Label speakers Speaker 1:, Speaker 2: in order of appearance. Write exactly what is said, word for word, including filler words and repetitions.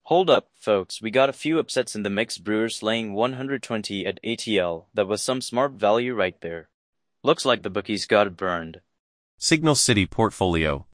Speaker 1: Hold up, folks, we got a few upsets in the mix. Brewers laying one hundred twenty at A T L. That was some smart value right there. Looks like the bookies got it burned.
Speaker 2: Signal City Portfolio.